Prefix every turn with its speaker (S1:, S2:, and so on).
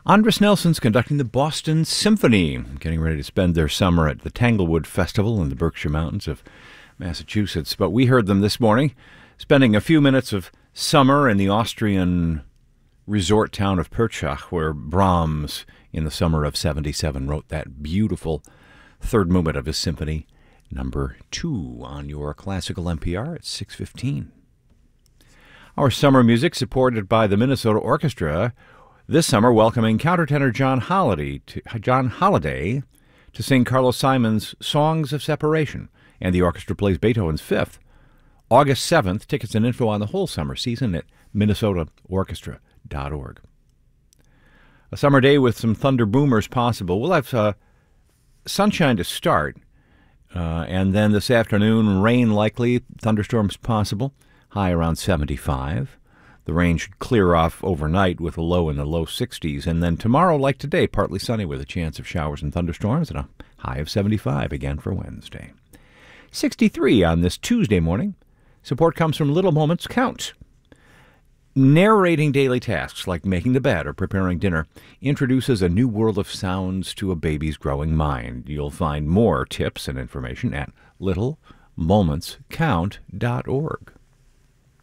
S1: Andris Nelson's conducting the Boston Symphony, getting ready to spend their summer at the Tanglewood Festival in the Berkshire Mountains of Massachusetts. But we heard them this morning, spending a few minutes of summer in the Austrian resort town of Perchach, where Brahms, in the summer of '77, wrote that beautiful third movement of his symphony, number 2, on your classical NPR at 6:15. Our summer music, supported by the Minnesota Orchestra, this summer welcoming countertenor John Holiday to sing Carlos Simon's Songs of Separation, and the orchestra plays Beethoven's Fifth. August 7th, tickets and info on the whole summer season at minnesotaorchestra.org. A summer day with some thunder boomers possible. We'll have sunshine to start, and then this afternoon, rain likely, thunderstorms possible, high around 75. The rain should clear off overnight with a low in the low 60s, and then tomorrow, like today, partly sunny with a chance of showers and thunderstorms, and a high of 75 again for Wednesday. 63 on this Tuesday morning. Support comes from Little Moments Count. Narrating daily tasks like making the bed or preparing dinner introduces a new world of sounds to a baby's growing mind. You'll find more tips and information at littlemomentscount.org.